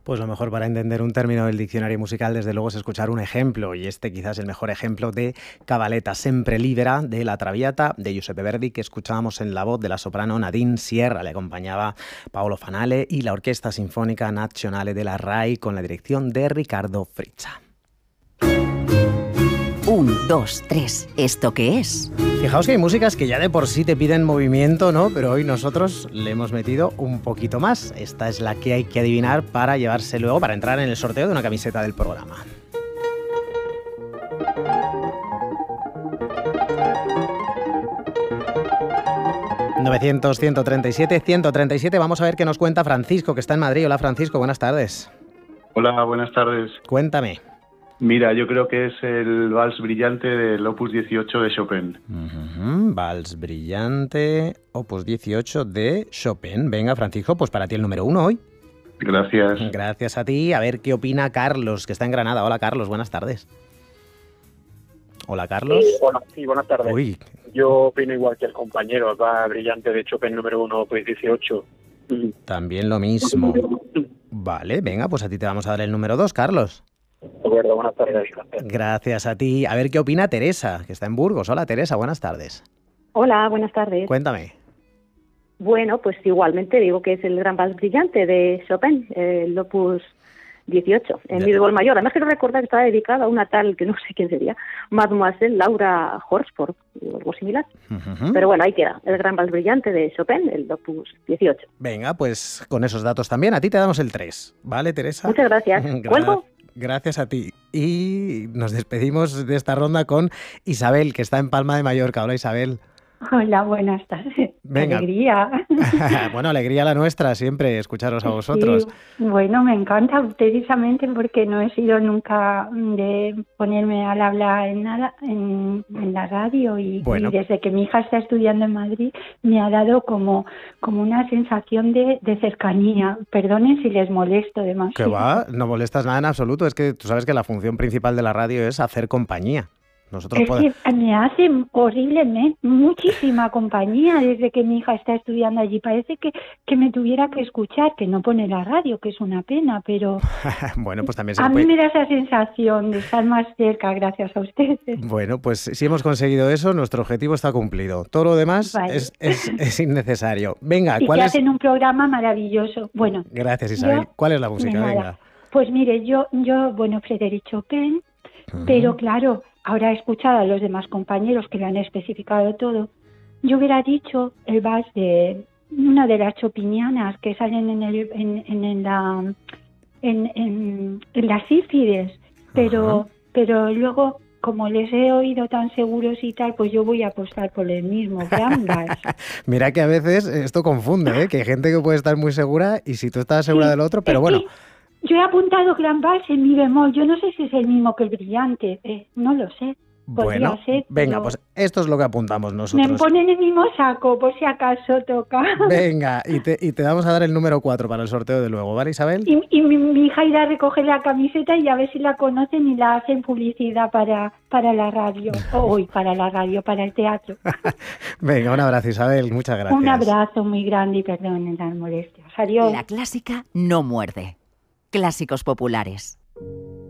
Pues lo mejor para entender un término del diccionario musical, desde luego, es escuchar un ejemplo, y este quizás el mejor ejemplo de Cabaletta sempre libera, de La Traviata, de Giuseppe Verdi, que escuchábamos en la voz de la soprano Nadine Sierra. Le acompañaba Paolo Fanale y la Orquesta Sinfonica Nazionale de la RAI con la dirección de Riccardo Frizza. 1, 2, 3. ¿Esto qué es? Fijaos que hay músicas que ya de por sí te piden movimiento, ¿no? Pero hoy nosotros le hemos metido un poquito más. Esta es la que hay que adivinar para llevarse luego, para entrar en el sorteo de una camiseta del programa. ...900-137-137... Vamos a ver qué nos cuenta Francisco, que está en Madrid. Hola, Francisco, buenas tardes. Hola, buenas tardes. Cuéntame. Mira, yo creo que es el Vals Brillante del Opus 18 de Chopin. Vals Brillante, Opus 18 de Chopin. Venga, Francisco, pues para ti el número 1 hoy. Gracias. Gracias a ti. A ver qué opina Carlos, que está en Granada. Hola, Carlos, buenas tardes. Hola, Carlos. Sí, buenas tardes. Uy. Yo opino igual que el compañero, el Vals Brillante de Chopin número 1, Opus 18. También lo mismo. Vale, venga, pues a ti te vamos a dar el número 2, Carlos. De acuerdo, buenas tardes. Gracias a ti. A ver qué opina Teresa, que está en Burgos. Hola, Teresa, buenas tardes. Hola, buenas tardes. Cuéntame. Bueno, pues igualmente digo que es el Gran Vals Brillante de Chopin, el Opus 18, en mi bemol mayor. Además quiero recordar que estaba dedicado a una tal, que no sé quién sería, Mademoiselle Laura Horsford, o algo similar. Pero bueno, ahí queda, el Gran Vals Brillante de Chopin, el Opus 18. Venga, pues con esos datos también. A ti te damos el 3. ¿Vale, Teresa? Muchas gracias. ¿Cuelgo? Gracias a ti. Y nos despedimos de esta ronda con Isabel, que está en Palma de Mallorca. Hola, Isabel. Hola, buenas tardes. Venga. Alegría. Bueno, alegría la nuestra, siempre escucharos a vosotros. Sí, bueno, me encanta precisamente porque no he sido nunca de ponerme al habla en nada en la radio y desde que mi hija está estudiando en Madrid me ha dado como una sensación de cercanía. Perdonen si les molesto demasiado. Que va, no molestas nada en absoluto. Es que tú sabes que la función principal de la radio es hacer compañía. Que me hace horriblemente muchísima compañía desde que mi hija está estudiando allí. Parece que me tuviera que escuchar, que no pone la radio, que es una pena, pero bueno, pues también a mí me da esa sensación de estar más cerca gracias a ustedes. Bueno, pues si hemos conseguido eso, nuestro objetivo está cumplido. Todo lo demás es innecesario. Venga, ¿cuál es? Hacen un programa maravilloso. Bueno, gracias, Isabel. ¿Cuál es la música? Venga. Pues mire, yo Frédéric Chopin, pero claro, ahora he escuchado a los demás compañeros que lo han especificado todo. Yo hubiera dicho el vals de una de las chopinianas que salen en las sífides, pero luego, como les he oído tan seguros y tal, pues yo voy a apostar por el mismo gran vals. Mira que a veces esto confunde, ¿eh? Que hay gente que puede estar muy segura y si tú estás segura del otro, pero bueno. Yo he apuntado Gran Vals en mi bemol. Yo no sé si es el mismo que el Brillante. No lo sé. Bueno, venga, pues esto es lo que apuntamos nosotros. Me ponen el mismo saco, por si acaso toca. Venga, y te vamos a dar el número 4 para el sorteo de luego, ¿vale, Isabel? Y mi hija irá a recoger la camiseta y a ver si la conocen y la hacen publicidad para la radio. Para el teatro. Venga, un abrazo, Isabel. Muchas gracias. Un abrazo muy grande y perdonen las molestias. Adiós. La clásica no muerde. Clásicos populares.